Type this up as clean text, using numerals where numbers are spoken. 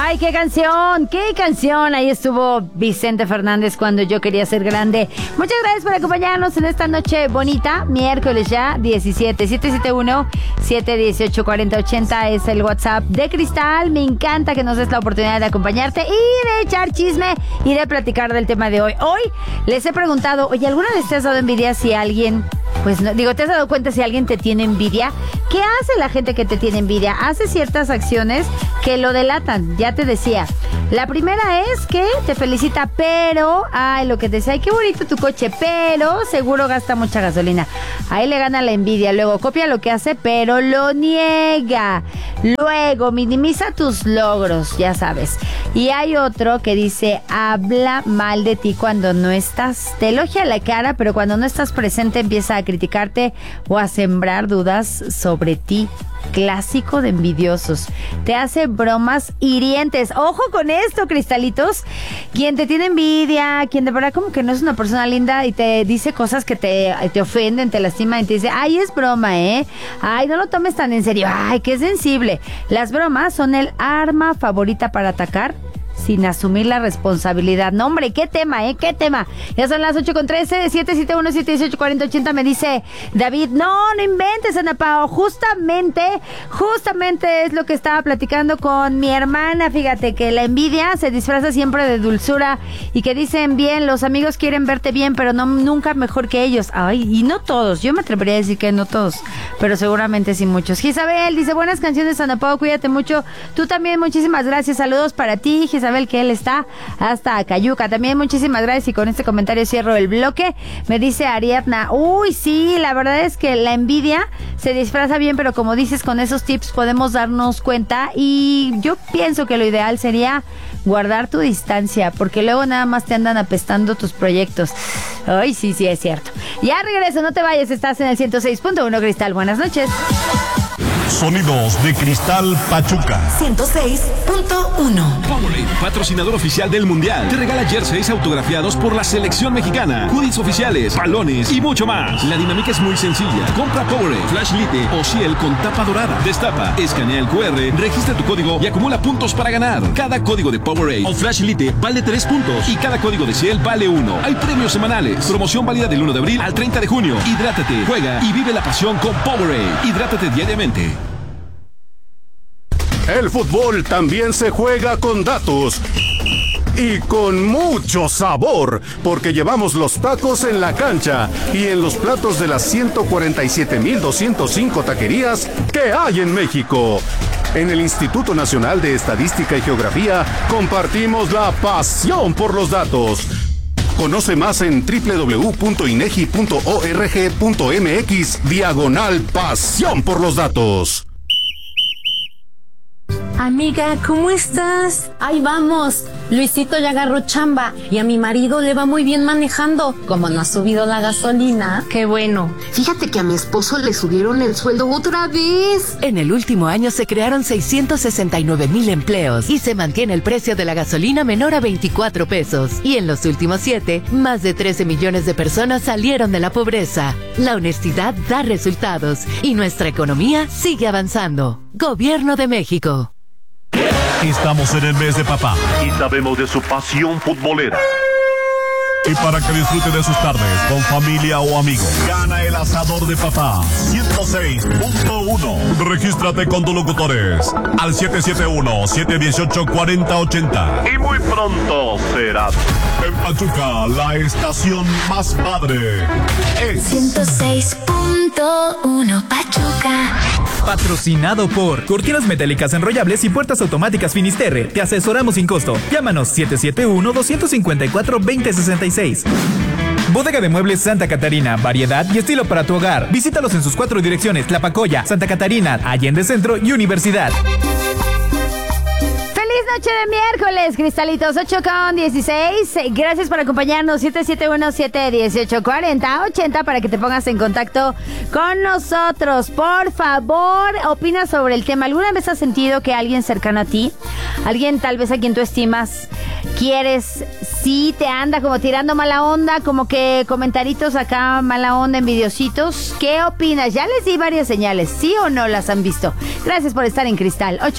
¡Ay, qué canción! ¡Qué canción! Ahí estuvo Vicente Fernández, Cuando yo quería ser grande. Muchas gracias por acompañarnos en esta noche bonita. Miércoles ya, 17. 771-718-4080 es el WhatsApp de Cristal. Me encanta que nos des la oportunidad de acompañarte y de echar chisme y de platicar del tema de hoy. Hoy les he preguntado, oye, ¿alguna vez te has dado envidia si alguien... Pues no, digo, ¿te has dado cuenta si alguien te tiene envidia? ¿Qué hace la gente que te tiene envidia? Hace ciertas acciones que lo delatan, ya te decía. La primera es que te felicita, pero... Ay, lo que te decía, ay, qué bonito tu coche, pero seguro gasta mucha gasolina. Ahí le gana la envidia. Luego copia lo que hace, pero lo niega. Luego minimiza tus logros, ya sabes. Y hay otro que dice, habla mal de ti cuando no estás. Te elogia la cara, pero cuando no estás presente empieza a criticarte o a sembrar dudas sobre ti. Clásico de envidiosos. Te hace bromas hirientes. Ojo con esto, cristalitos. Quien te tiene envidia, quien de verdad como que no es una persona linda y te dice cosas que te ofenden, te lastiman y te dice, ay, es broma, ay, no lo tomes tan en serio, ay, qué sensible. Las bromas son el arma favorita para atacar sin asumir la responsabilidad. No, hombre, qué tema, qué tema. Ya son las 8:13, 771-718-4080. Me dice David, no inventes, Ana Pao. Justamente es lo que estaba platicando con mi hermana. Fíjate que la envidia se disfraza siempre de dulzura y que dicen bien, los amigos quieren verte bien, pero no nunca mejor que ellos. Ay, y no todos. Yo me atrevería a decir que no todos, pero seguramente sí muchos. Isabel dice, buenas canciones, Ana Pao, cuídate mucho. Tú también, muchísimas gracias. Saludos para ti, Isabel, que él está hasta Cayuca. También muchísimas gracias y con este comentario cierro el bloque. Me dice Ariadna, uy, sí, la verdad es que la envidia se disfraza bien, pero como dices, con esos tips podemos darnos cuenta y yo pienso que lo ideal sería guardar tu distancia, porque luego nada más te andan apestando tus proyectos. Ay, sí, es cierto. Ya regreso, no te vayas, estás en el 106.1 Cristal. Buenas noches. Sonidos de Cristal Pachuca 106.1. Powerade, patrocinador oficial del Mundial, te regala jerseys autografiados por la selección mexicana, hoodies oficiales, balones y mucho más. La dinámica es muy sencilla. Compra Powerade, Flash Lite o Ciel con tapa dorada. Destapa, escanea el QR, registra tu código y acumula puntos para ganar. Cada código de Powerade o Flash Lite vale 3 puntos y cada código de Ciel vale 1. Hay premios semanales. Promoción válida del 1 de abril al 30 de junio. Hidrátate, juega y vive la pasión con Powerade. Hidrátate diariamente. El fútbol también se juega con datos y con mucho sabor, porque llevamos los tacos en la cancha y en los platos de las 147,205 taquerías que hay en México. En el Instituto Nacional de Estadística y Geografía compartimos la pasión por los datos. Conoce más en www.inegi.org.mx/pasión por los datos. Amiga, ¿cómo estás? Ahí vamos. Luisito ya agarró chamba y a mi marido le va muy bien manejando. Como no ha subido la gasolina, qué bueno. Fíjate que a mi esposo le subieron el sueldo otra vez. En el último año se crearon 669,000 empleos y se mantiene el precio de la gasolina menor a 24 pesos. Y en los últimos 7, más de 13 millones de personas salieron de la pobreza. La honestidad da resultados y nuestra economía sigue avanzando. Gobierno de México. Estamos en el mes de papá y sabemos de su pasión futbolera. Y para que disfrute de sus tardes con familia o amigos, gana el asador de papá 106.1. Regístrate con tus locutores al 771-718-4080. Y muy pronto serás en Pachuca, la estación más padre. Es 106.1 Pachuca. Patrocinado por Cortinas Metálicas Enrollables y Puertas Automáticas Finisterre. Te asesoramos sin costo. Llámanos 771-254-2066. Bodega de Muebles Santa Catarina, variedad y estilo para tu hogar. Visítalos en sus 4 direcciones: Tlapacoya, Santa Catarina, Allende Centro y Universidad. Feliz noche de miércoles, cristalitos, 8:16. Gracias por acompañarnos, 771-718-4080 para que te pongas en contacto con nosotros. Por favor, opina sobre el tema. ¿Alguna vez has sentido que alguien cercano a ti, alguien tal vez a quien tú estimas, quieres, sí te anda como tirando mala onda, como que comentaritos acá, mala onda, envidiositos? ¿Qué opinas? Ya les di varias señales, ¿sí o no las han visto? Gracias por estar en Cristal, 8:17.